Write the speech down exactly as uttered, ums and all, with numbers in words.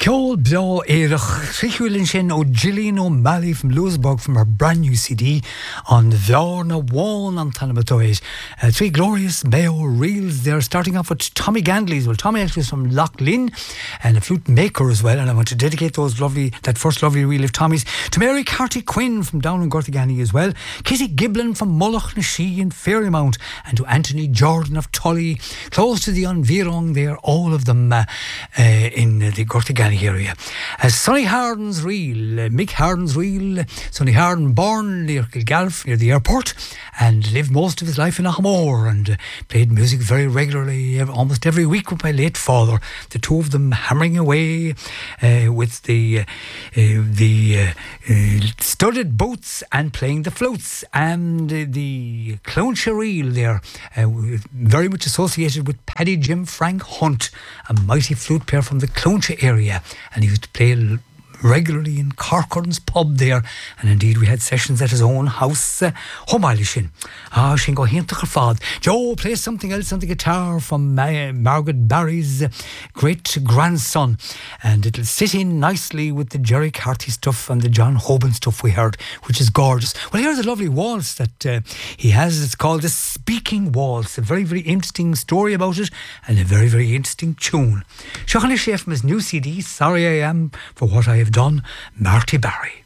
Ceol Beo Éireach Trichúilin sin ó Gillian O'Malley from Louisburg from her brand new C D on Bhearna Wán on Tanamatois. Uh, three glorious Mayo reels there, starting off with Tommy Gandley's. Well, Tommy actually is from Loch Lynn and a flute maker as well, and I want to dedicate those lovely, that first lovely reel of Tommy's to Mary Carty Quinn from down in Gortigani as well, Kitty Giblin from Mullach na Shee in Fairymount, and to Anthony Jordan of Tully, close to the Environg there, all of them uh, uh, in uh, the Gortigani area. Uh, Sonny Harden's reel, uh, Mick Harden's reel. Sonny Harden born near Kilgalf, near the airport, and lived most of his life in Achmore, and uh, played music very regularly, uh, almost every week with my late father. The two of them hammering away uh, with the uh, uh, the uh, uh, studded boots and playing the flutes, and uh, the Clownshire reel there, uh, very much associated with Paddy Jim Frank Hunt, a mighty flute player from the Clownshire area, and he used to play regularly in Corcoran's pub there, and indeed we had sessions at his own house. Homaili sin. Ah, sin go hintach fad. Joe plays something else on the guitar from uh, Margaret Barry's great grandson, and it'll sit in nicely with the Jerry Carty stuff and the John Hoban stuff we heard, which is gorgeous. Well, here's a lovely waltz that uh, he has. It's called the Speaking Waltz. A very, very interesting story about it, and a very, very interesting tune. Sean Shea from his new C D, Sorry I Am for What I Have Done, Marty Barry.